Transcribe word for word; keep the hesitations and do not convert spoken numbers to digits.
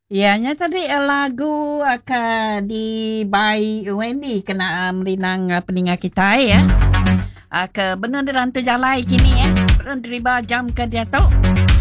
Ianya tadi eh, lagu akan di by Wendy kena uh, melinang uh, peningat kita ya. Uh, ke benar dalam terjalai kini ya. Benar deriba jam ke dia tu.